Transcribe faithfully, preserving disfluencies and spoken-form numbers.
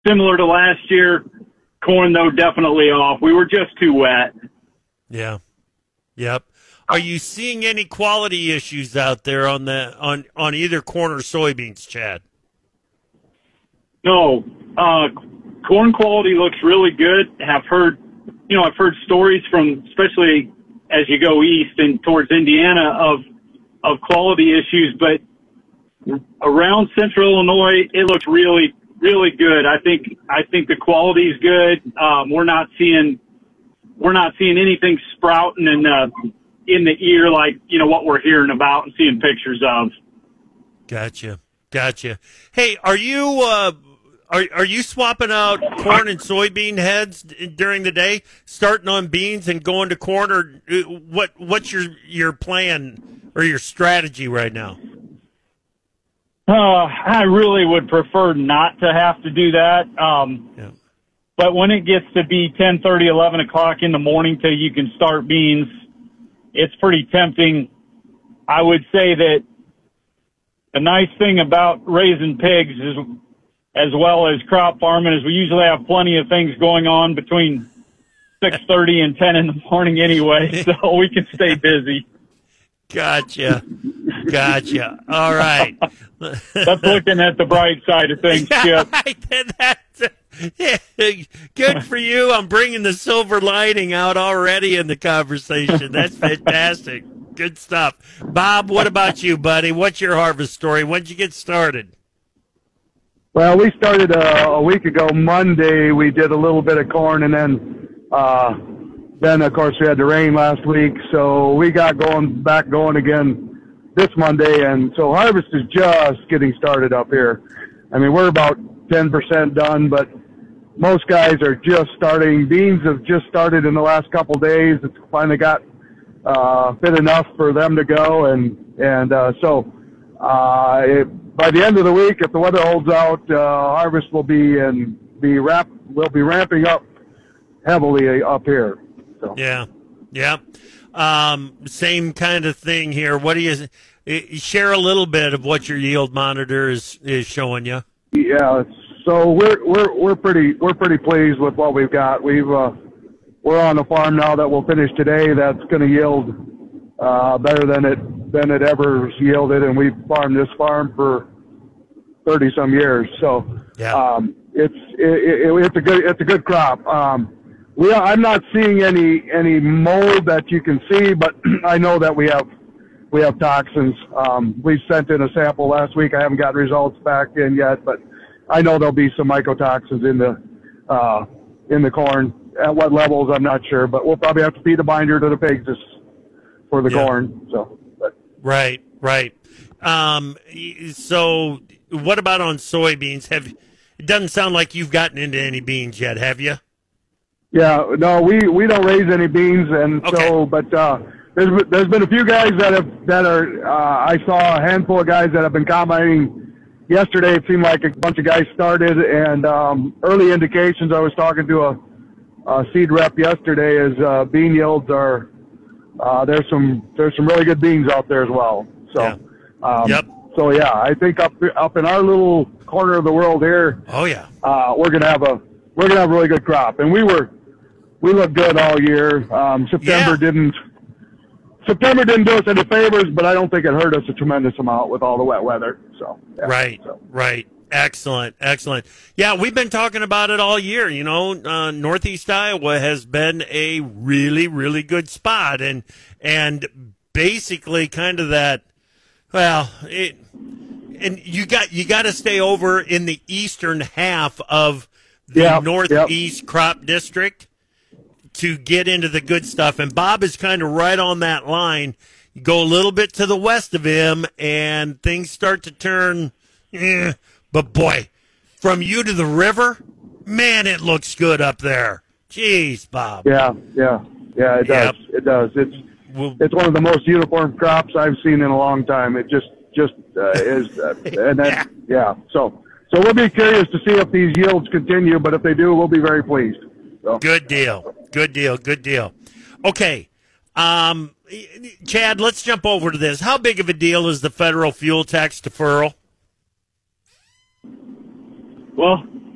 similar to last year. Corn, though, definitely off. We were just too wet. Yeah. Yep. Are you seeing any quality issues out there on the on, on either corn or soybeans, Chad? No. Uh, corn quality looks really good. Have heard, you know, I've heard stories from, especially as you go east and towards Indiana, of of quality issues, but around Central Illinois, it looks really, really good. I think I think the quality is good. Um, we're not seeing we're not seeing anything sprouting in the in the ear like, you know, what we're hearing about and seeing pictures of. Gotcha, gotcha. Hey, are you uh, are are you swapping out corn and soybean heads during the day, starting on beans and going to corn, or what? What's your your plan or your strategy right now? Uh, I really would prefer not to have to do that. Um, yeah. But when it gets to be ten thirty, eleven o'clock in the morning till you can start beans, it's pretty tempting. I would say that the nice thing about raising pigs is, as well as crop farming, is we usually have plenty of things going on between six thirty and ten in the morning anyway, so we can stay busy. Gotcha. Gotcha. All right. That's looking at the bright side of things, Chip. That's, yeah, good for you. I'm bringing the silver lining out already in the conversation. That's fantastic. Good stuff. Bob, what about you, buddy? What's your harvest story? When'd you get started? Well, we started uh, a week ago Monday. We did a little bit of corn, and then uh, then, of course, we had the rain last week. So we got going back going again this Monday, and so harvest is just getting started up here. I mean, we're about ten percent done, but most guys are just starting. Beans have just started in the last couple of days. It's finally got uh, fit enough for them to go, and and uh, so uh, it, by the end of the week, if the weather holds out, uh, harvest will be and be wrap will be ramping up heavily up here. So. Yeah, yeah. Um, same kind of thing here. What do you share a little bit of what your yield monitor is, is showing you? Yeah, so we're we're we're pretty we're pretty pleased with what we've got. We've uh, we're on a farm now that we'll finish today that's going to yield uh, better than it than it ever yielded, and we've farmed this farm for thirty some years. So yeah. um, it's it, it, it's a good it's a good crop. Um, We, I'm not seeing any any mold that you can see, but I know that we have we have toxins. Um, we sent in a sample last week. I haven't got results back in yet, but I know there'll be some mycotoxins in the uh, in the corn. At what levels, I'm not sure, but we'll probably have to feed a binder to the pigs this, for the yeah. corn. So, but. Right, right. Um, so, what about on soybeans? Have it doesn't sound like you've gotten into any beans yet, have you? Yeah, no, we, we don't raise any beans, and okay. so, but uh, there's there's been a few guys that have that are. Uh, I saw a handful of guys that have been commenting. Yesterday, it seemed like a bunch of guys started, and um, early indications. I was talking to a, a seed rep yesterday. Is uh, bean yields are uh, there's some there's some really good beans out there as well. So, yeah. um, yep. So yeah, I think up up in our little corner of the world here. Oh yeah. Uh, we're gonna have a we're gonna have a really good crop, and we were. We looked good all year. Um, September yeah. didn't. September didn't do us any favors, but I don't think it hurt us a tremendous amount with all the wet weather. So yeah, right, so. right, excellent, excellent. Yeah, we've been talking about it all year. You know, uh, Northeast Iowa has been a really, really good spot, and and basically kind of that. Well, it, and you got you got to stay over in the eastern half of the yep, Northeast yep. crop district to get into the good stuff. And Bob is kind of right on that line. You go a little bit to the west of him, and things start to turn. Eh. But, boy, from you to the river, man, it looks good up there. Jeez, Bob. Yeah, yeah, yeah, it yep. does. It does. It's well, it's one of the most uniform crops I've seen in a long time. It just just uh, is. Uh, and that, yeah. yeah. So, so we'll be curious to see if these yields continue, but if they do, we'll be very pleased. So. Good deal. Good deal. Good deal. Okay. Um, Chad, let's jump over to this. How big of a deal is the federal fuel tax deferral? Well,